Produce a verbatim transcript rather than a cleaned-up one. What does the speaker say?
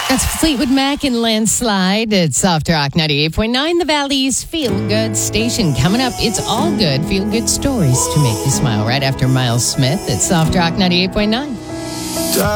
That's Fleetwood Mac and Landslide. It's Soft Rock ninety-eight point nine, the Valley's feel-good station. Coming up, it's all good, feel-good stories to make you smile right after Miles Smith. It's Soft Rock ninety-eight point nine.